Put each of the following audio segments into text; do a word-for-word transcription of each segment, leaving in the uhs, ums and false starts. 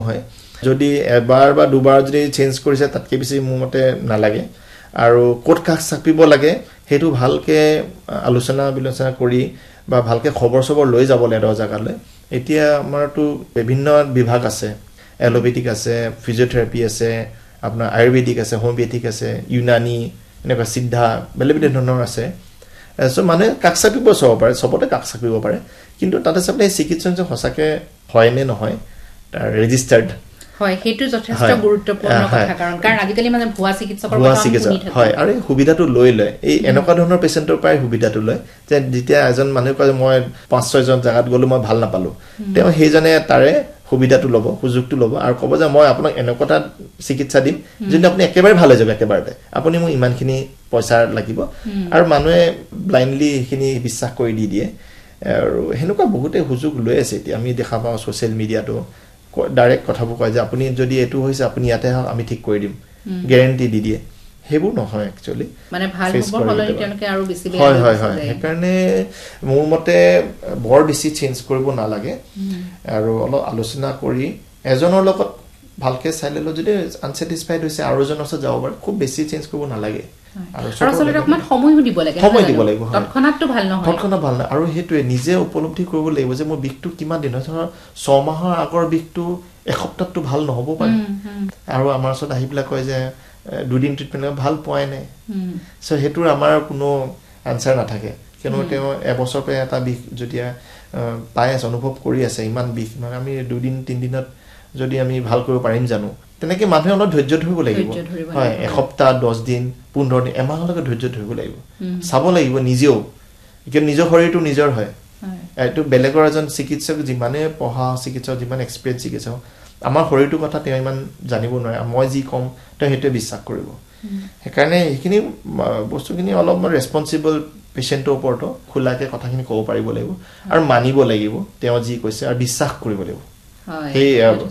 হয় যদি এবাৰ বা দুবাৰ যদি চেঞ্জ কৰিছে তাতকে বেছি মোৰ মতে নালাগে আৰু কোট কাক চাপিব লাগে হেতু ভালকে আলোচনা বিলোচনা কৰি বা ভালকে খবৰ খবৰ লৈ যাব লাগে জাগালৈ এতিয়া আমাৰটো বিভিন্ন বিভাগ আছে এলোপেথিক আছে ফিজিওথেৰাপি আছে আপোনাৰ আয়ুৰ্বেদিক আছে হোমিওপেথিক আছে ইউনানি এনেকুৱা সিদ্ধা বেলেগ ধৰণৰ আছে সো মানে কাক চাপিব সব পাৰে সবতে কাক চাপিব পাৰে কিন্তু তাতে সবলে চিকিৎসক যে হসাকে হয় নে নহয় ৰেজিষ্টাৰ্ড হয় হেতু যথেষ্ট গুৰুত্বপূৰ্ণ কথা কাৰণ কাৰণ আজিকালি মানে ভুৱা চিকিৎসকৰ কথা শুনি থাকে হয় আৰু সুবিধাটো লৈ লয় এই এনেকুৱা ধৰণৰ পেশেন্টৰ পাই সুবিধাটো লয় যে যেতিয়া এজন মানুহ কয় মই পাঁচ ছয় জন জাগাত গলো মই ভাল নাপালো তেও হেজনে তাৰে সুবিধাটো লব সুযোগটো লব আৰু কব যে মই আপোনাক এনেকটা চিকিৎসা দিম যদি আপুনি একেবাৰে ভাল হৈ যাব একেবাৰতে আপুনি মোক ইমানখিনি পইচা লাগিব আৰু মানুহে ব্লাইন্ডলি এখিনি বিশ্বাস কৰি দি দিয়ে আৰু হেনুকা বহুতে সুযোগ লৈ আছে এতিয়া আমি দেখা পাও সোশ্যাল মিডিয়াটো ডাইৰেক্ট কথাবোৰ কয় যে আপুনি যদি এটো হৈছে আপুনি ইয়াতে আমি ঠিক কৰি দিম গ্যাৰান্টি দি দিয়ে হেবু নহয় একচুয়ালি মানে ভাল হ'ব হলনি তেওঁলোকে আৰু বেছি বেয়া হয় হয় হয় সেইকাৰণে মোৰ মতে বৰ বেছি চেঞ্জ কৰিব নালাগে আৰু অলপ আলোচনা কৰি এজনৰ লগত ভালকে চাইলেলো যদি আনসেটিসফাইড হৈছে আৰু এজনৰ ওচৰত যাব পাৰে খুব বেছি চেঞ্জ কৰিব নালাগে আৰু সলতে অকমান সময় দিব লাগে সময় দিব লাগিব তৎক্ষণাতটো ভাল নহয় তৎক্ষণাত ভাল নহয় আৰু হেতুৱে নিজে উপলব্ধি কৰিব লাগিব যে মোৰ বিকটো কিমান দিন ধৰ ছয় মাহৰ আগৰ বিকটো এসপ্তাহটো ভাল নহব পাৰে আৰু আমাৰ ওচৰত আহিবলা কয় যে দুদিন ট্ৰিটমেন্ট ভাল পোৱাই নাই সো হেতুৰ আমাৰ কোনো আনসাৰ নাথাকে কিয়নো তেও এবছৰ পে এটা বিক যদিয়া পাই আছে অনুভৱ কৰি আছে ইমান বিক মানে আমি দুদিন তিন দিনত যদি আমি ভাল কৰিব পাৰিম জানো তেনেকে মানুহে অলপ ধৈৰ্য ধৰিব লাগিব হয় এসপ্তাহ দহ দিন পোন্ধৰ দিন এমাহলৈকে ধৈৰ্য ধৰিব লাগিব চাব লাগিব নিজেও কিয় নিজৰ শৰীৰটো নিজৰ হয় এটো বেলেগৰ এজন চিকিৎসক যিমানে পঢ়া চিকিৎসক যিমান এক্সপেৰিয়েন্স চিকিৎসক আমাৰ শৰীৰটো কথা তেওঁ ইমান জানিব নোৱাৰে মই যি কম তেওঁ হেতু বিশ্বাস কৰিব হেকাৰণে এইখিনি বস্তুখিনি অলপ ৰেসপন্সিবল পেশেন্টৰ ওপৰতো খোলাকে কথাখিনি ক'ব পাৰিব লাগিব আৰু মানিব লাগিব তেওঁ যি কৈছে আৰু বিশ্বাস কৰিব লাগিব এই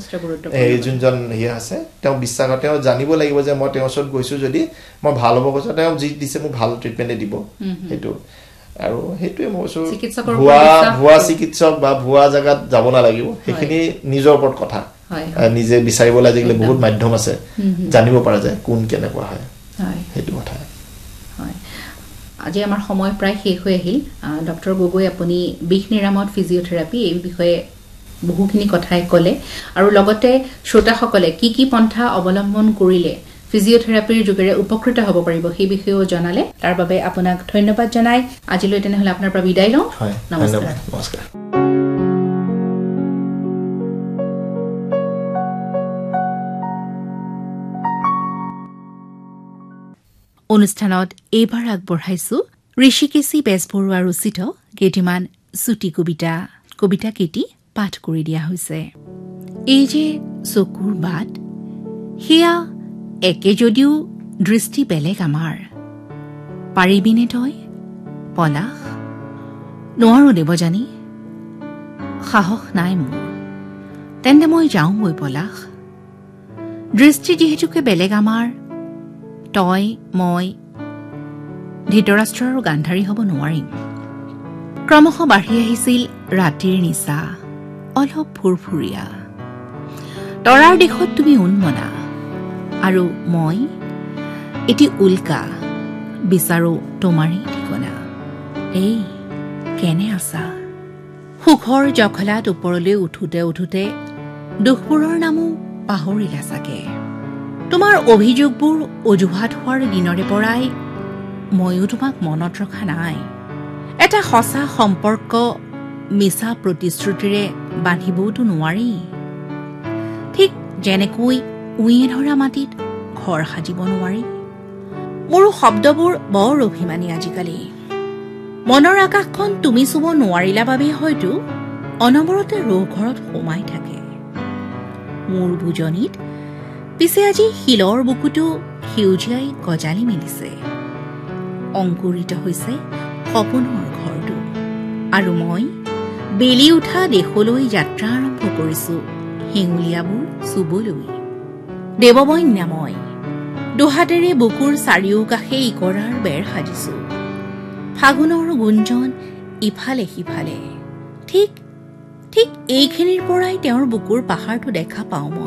এই যোনজন হিয়া আছে তেওঁ বিশ্বাস তেওঁ জানিব লাগিব যে মই তেওঁৰ ওচৰত গৈছো যদি মই ভাল হ'ব কৈছো তেওঁ যি দিছে মোক ভাল ট্ৰিটমেন্ট দিব হেতু আৰু হেতুৱে মইছো ভুৱা ভুৱা চিকিৎসক বা ভুৱা জাগাত যাব না লাগিব হেখিনি নিজৰ ওপৰত কথা নিজে বিচাৰিব লাগিলে বহুত মাধ্যম আছে জানিব পৰা যায় কোন কেনেকুৱা হয় হেতু কথা হয় আজি আমাৰ সময় প্ৰায় শেষ হৈ আহিল ডক্টৰ গগৈ আপুনি বিষ নিৰাময় ফিজিওথেৰাপি এই বিষয়ে বহুখিনি কথাই ক'লে আৰু লগতে শ্ৰোতাসকলে কি কি পন্থা অৱলম্বন কৰিলে ফিজিওথেৰাপিৰ যোগেৰে উপকৃত হ'ব পাৰিব সেই বিষয়েও জনালে তাৰ বাবে আপোনাক ধন্যবাদ জনাই আজিলৈ তেনেহলে আপোনাৰ পৰা বিদায় লওঁ নমস্কাৰ নমস্কাৰ অনুষ্ঠানত এইবাৰ আগবঢ়াইছো ঋষিকেশী বেজবৰুৱা ৰচিত কেইটিমান চুটি কবিতা কবিতা কেইটি পাঠ কৰি দিয়া হৈছে এই যে চকুৰ বাট হিয়া একে যদিও দৃষ্টি বেলেগ আমাৰ পাৰিবিনে তই পলাশ নোৱাৰো দেৱজানী সাহস নাই মোৰ তেন্তে মই যাওঁ গৈ পলাশ দৃষ্টি যিহেতুকে বেলেগ আমাৰ তই মই ধৃতৰাষ্ট্ৰ আৰু গান্ধাৰী হ'ব নোৱাৰিম ক্ৰমশ বাঢ়ি আহিছিল ৰাতিৰ নিচা অলপ ফুৰফুৰীয়া তৰাৰ দিশত তুমি উন্মনা আৰু মই এটি উল্কা বিচাৰো তোমাৰে ঠিকনা এই কেনে আছা সুখৰ জখলাত ওপৰলৈ উঠোতে উঠোতে দুখবোৰৰ নামো পাহৰিলা চাগে তোমাৰ অভিযোগবোৰ অজুহাত হোৱাৰ দিনৰে পৰাই ময়ো তোমাক মনত ৰখা নাই এটা সঁচা সম্পৰ্ক মিছা প্ৰতিশ্ৰুতিৰে বান্ধিবওতো নোৱাৰি ঠিক যেনেকৈ উইয়ে ধৰা মাটিত ঘৰ সাজিব নোৱাৰি মোৰ শব্দবোৰ বৰ অভিমানী আজিকালি মনৰ আকাশখন তুমি চুব নোৱাৰিলা বাবে হয়তো অনবৰতে ৰৌ ঘৰত সোমাই থাকে মোৰ বুজনিত পিছে আজি শিলৰ বুকুটো সেউজীয়াই গজালি মেলিছে অংকুৰিত হৈছে সপোনৰ ঘৰটো আৰু মই বেলি উঠা দেশলৈ যাত্ৰা আৰম্ভ কৰিছো হেঙুলীয়াবোৰ চুবলৈ দেৱবন্যা মই দুহাতেৰে বুকুৰ চাৰিওকাষে ইকৰাৰ বেৰ সাজিছো ফাগুনৰ গুঞ্জন ইফালে সিফালে ঠিক ঠিক এইখিনিৰ পৰাই তেওঁৰ বুকুৰ পাহাৰটো দেখা পাওঁ মই